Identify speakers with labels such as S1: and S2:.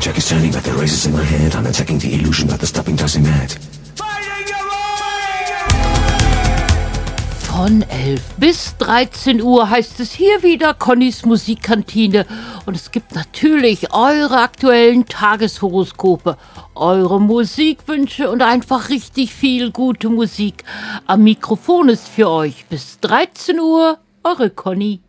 S1: check is turning, but the razors in my head. I'm attacking the illusion, but the stopping does me mad.
S2: Von 11 bis 13 Uhr heißt es hier wieder Connys Musikkantine. Und es gibt natürlich eure aktuellen Tageshoroskope, eure Musikwünsche und einfach richtig viel gute Musik. Am Mikrofon ist für euch bis 13 Uhr eure Conny.